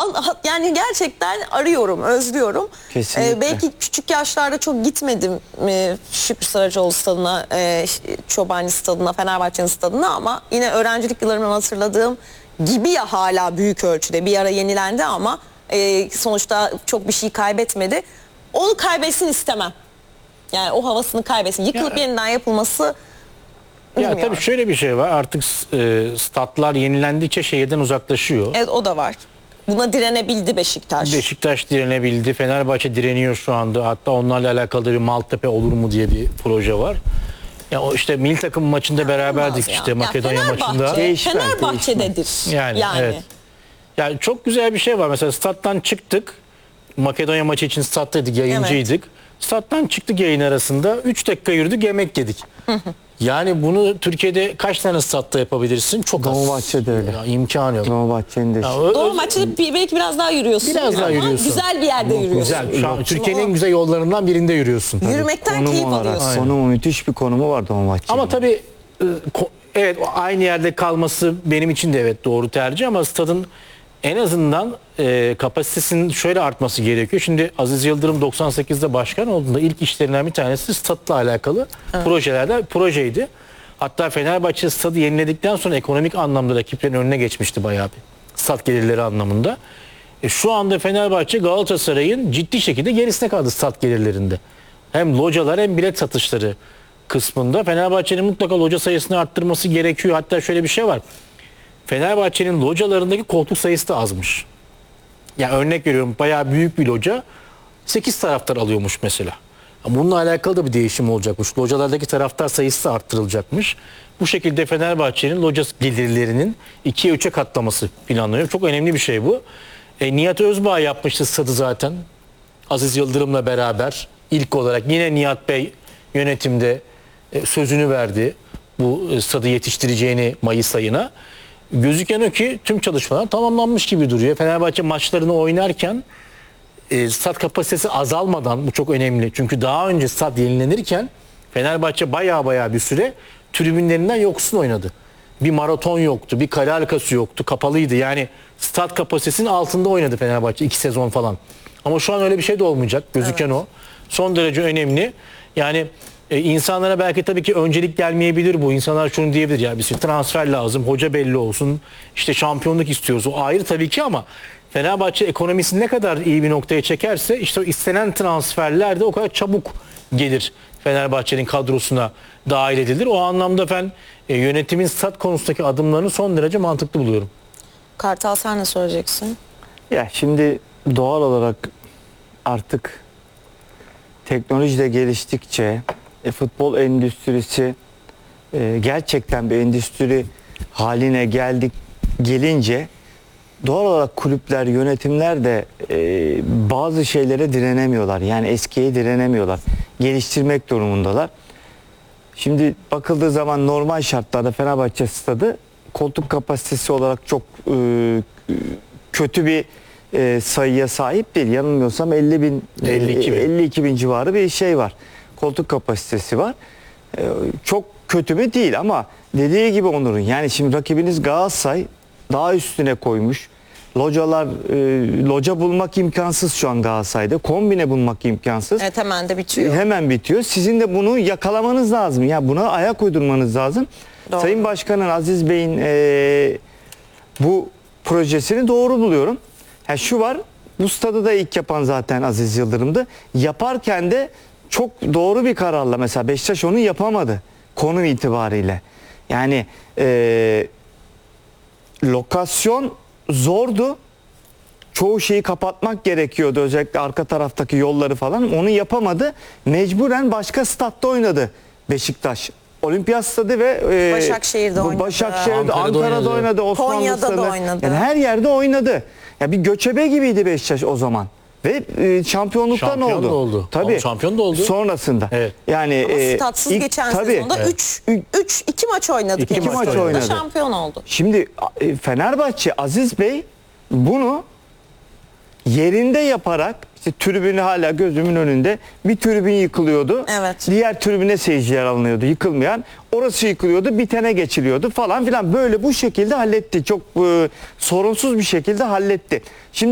Yani gerçekten arıyorum, özlüyorum. Kesinlikle. Belki küçük yaşlarda çok gitmedim Şükrü Saracoğlu stadına, Çobani stadına, Fenerbahçe'nin stadına, ama yine öğrencilik yıllarımdan hatırladığım gibi ya, hala büyük ölçüde bir ara yenilendi ama sonuçta çok bir şey kaybetmedi. Onu kaybetsin istemem. Yani o havasını kaybetsin. Yıkılıp yeniden yapılması, ya tabii şöyle bir şey var. Artık statlar yenilendikçe şehirden uzaklaşıyor. Evet, o da var. Buna direnebildi Beşiktaş. Beşiktaş direnebildi. Fenerbahçe direniyor şu anda. Hatta onlarla alakalı bir Maltepe olur mu diye bir proje var. Ya o işte milli takım maçında beraberdik ya. işte Ya Makedonya maçında. Fenerbahçe'dedir. Yani evet. Yani çok güzel bir şey var. Mesela stat'tan çıktık. Makedonya maçı için stat'taydık, yayıncıydık. Stat'tan çıktık, yayın arasında 3 dakika yürüdük, yemek yedik. Yani bunu Türkiye'de kaç tane statta yapabilirsin? Çok az. Dolmabahçe'de öyle. Ya, imkanı yok. Dolmabahçe'nin de. Dolmabahçe'de belki biraz daha yürüyorsun. Biraz daha ama yürüyorsun. güzel bir yerde yürüyorsun. Güzel. Şu an Türkiye'nin en güzel yollarından birinde yürüyorsun. Yürümekten keyif alıyorsun. Konumu, müthiş bir konumu var Dolmabahçe'nin. Ama tabii evet, aynı yerde kalması benim için de evet doğru tercih, ama stadın en azından kapasitesinin şöyle artması gerekiyor. Şimdi Aziz Yıldırım 98'de başkan olduğunda ilk işlerinden bir tanesi stadla alakalı projeydi. Hatta Fenerbahçe stadı yeniledikten sonra ekonomik anlamda rakiplerin önüne geçmişti bayağı bir. Stat gelirleri anlamında. Şu anda Fenerbahçe Galatasaray'ın ciddi şekilde gerisine kaldı stat gelirlerinde. Hem localar hem bilet satışları kısmında Fenerbahçe'nin mutlaka loca sayısını arttırması gerekiyor. Hatta şöyle bir şey var. Fenerbahçe'nin localarındaki koltuk sayısı da azmış. Yani örnek veriyorum, bayağı büyük bir loca 8 taraftar alıyormuş mesela. Bununla alakalı da bir değişim olacakmış. Localardaki taraftar sayısı da arttırılacakmış. Bu şekilde Fenerbahçe'nin loca gelirlerinin 2'ye 3'e katlaması planlanıyor. Çok önemli bir şey bu. Nihat Özbağ yapmıştı stadı zaten. Aziz Yıldırım'la beraber ilk olarak yine Nihat Bey yönetimde sözünü verdi. Bu stadı yetiştireceğini Mayıs ayına. Gözüken o ki tüm çalışmalar tamamlanmış gibi duruyor. Fenerbahçe maçlarını oynarken stat kapasitesi azalmadan, bu çok önemli. Çünkü daha önce stat yenilenirken Fenerbahçe baya bir süre tribünlerinden yoksun oynadı. Bir maraton yoktu, bir kale arkası yoktu, kapalıydı. Yani stat kapasitesinin altında oynadı Fenerbahçe 2 sezon falan. Ama şu an öyle bir şey de olmayacak. Gözüken o. Son derece önemli. Yani insanlara belki tabii ki öncelik gelmeyebilir bu. İnsanlar şunu diyebilir, ya bir transfer lazım, hoca belli olsun, işte şampiyonluk istiyoruz. O ayrı tabii ki, ama Fenerbahçe ekonomisini ne kadar iyi bir noktaya çekerse işte o istenen transferler de o kadar çabuk gelir. Fenerbahçe'nin kadrosuna dahil edilir. O anlamda ben yönetimin stat konusundaki adımlarını son derece mantıklı buluyorum. Kartal, sen ne söyleyeceksin? Ya şimdi doğal olarak artık teknoloji de geliştikçe futbol endüstrisi gerçekten bir endüstri haline gelince doğal olarak kulüpler, yönetimler de bazı şeylere direnemiyorlar. Yani eskiye direnemiyorlar. Geliştirmek durumundalar. Şimdi bakıldığı zaman normal şartlarda Fenerbahçe stadı koltuk kapasitesi olarak çok kötü bir sayıya sahip değil. Yanılmıyorsam 52 bin civarı bir şey var. Koltuk kapasitesi var. Çok kötü mü? Değil, ama dediği gibi Onur'un, yani şimdi rakibiniz Galatasaray daha üstüne koymuş. Loca bulmak imkansız şu an Galatasaray'da. Kombine bulmak imkansız. Evet, hemen de bitiyor. Hemen bitiyor. Sizin de bunu yakalamanız lazım. Ya buna ayak uydurmanız lazım. Doğru. Sayın Başkan'ın, Aziz Bey'in bu projesini doğru buluyorum. Ha, şu var. Bu stadı da ilk yapan zaten Aziz Yıldırım'dı. Yaparken de çok doğru bir kararla, mesela Beşiktaş onu yapamadı konum itibariyle. Yani lokasyon zordu. Çoğu şeyi kapatmak gerekiyordu. Özellikle arka taraftaki yolları falan. Onu yapamadı. Mecburen başka statta oynadı Beşiktaş. Olimpiyat Stadı ve Başakşehir'de oynadı. Başakşehir'de, Ankara'da oynadı. Osmanlı Konya'da Stadı. da oynadı. Yani her yerde oynadı. Ya bir göçebe gibiydi Beşiktaş o zaman. Ve şampiyonluktan Şampiyon oldu. da oldu. Tabii. Şampiyon da oldu. Sonrasında. Evet. Yani Ama statsız geçen sezonda evet. 2 maç oynadı. İki maç oynadı. Şampiyon oldu. Şimdi Fenerbahçe, Aziz Bey bunu yerinde yaparak, işte tribünü hala gözümün önünde, bir tribün yıkılıyordu. Evet. Diğer tribüne seyirciler alınıyordu, yıkılmayan. Orası yıkılıyordu, bitene geçiliyordu falan filan. Böyle bu şekilde halletti. Çok sorunsuz bir şekilde halletti. Şimdi